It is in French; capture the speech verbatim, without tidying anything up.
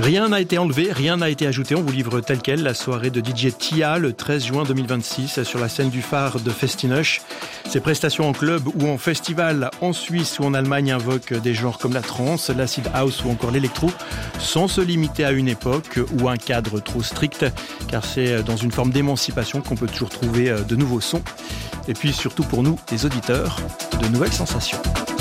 Rien n'a été enlevé, rien n'a été ajouté. On vous livre tel quel la soirée de D J Tia le treize juin deux mille vingt-six sur la scène du phare de Festinoche. Ses prestations en club ou en festival en Suisse ou en Allemagne invoquent des genres comme la trance, l'acid house ou encore l'électro, sans se limiter à une époque ou un cadre trop strict, car c'est dans une forme d'émancipation qu'on peut toujours trouver de nouveaux sons. Et puis surtout pour nous, les auditeurs, de nouvelles sensations.